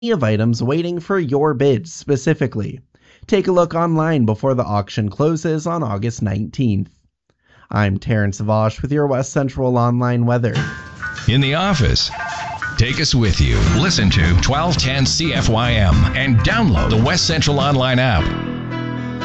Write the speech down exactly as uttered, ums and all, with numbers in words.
of items waiting for your bids specifically. Take a look online before the auction closes on August nineteenth. I'm Terrence Vosh with your West Central Online weather. In the office, take us with you. Listen to twelve ten C F Y M and download the West Central Online app.